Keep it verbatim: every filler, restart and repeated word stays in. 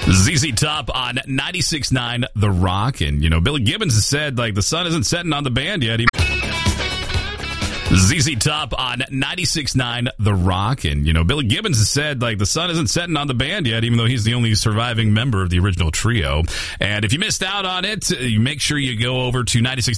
Z Z Top on ninety-six point nine The Rock. And, you know, Billy Gibbons has said, like, the sun isn't setting on the band yet. He- Z Z Top on ninety-six point nine The Rock. And, you know, Billy Gibbons has said, like, the sun isn't setting on the band yet, even though he's the only surviving member of the original trio. And if you missed out on it, you make sure you go over to ninety-six